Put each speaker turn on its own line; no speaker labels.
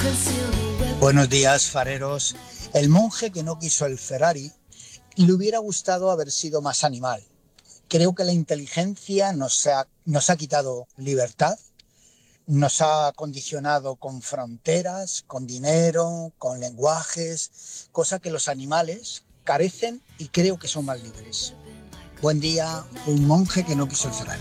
Buenos días, fareros. El monje que no quiso el Ferrari le hubiera gustado haber sido más animal. Creo que la inteligencia nos ha quitado libertad, nos ha condicionado con fronteras, con dinero, con lenguajes, cosa que los animales carecen y creo que son más libres. Buen día, un monje que no quiso el Ferrari.